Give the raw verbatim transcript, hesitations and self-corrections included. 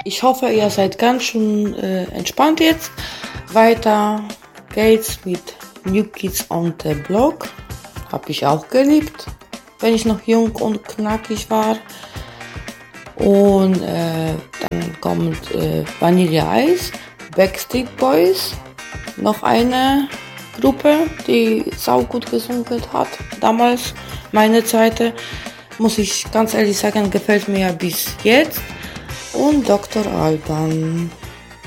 Ich hoffe, ihr seid ganz schön äh, entspannt jetzt. Weiter geht's mit New Kids on the Block. Hab ich auch geliebt, wenn ich noch jung und knackig war. Und äh, dann kommt äh, Vanilla Ice, Backstreet Boys, noch eine Gruppe, die saugut gesungen hat. Damals, meine Zeit, muss ich ganz ehrlich sagen, gefällt mir bis jetzt. Und Doktor Alban.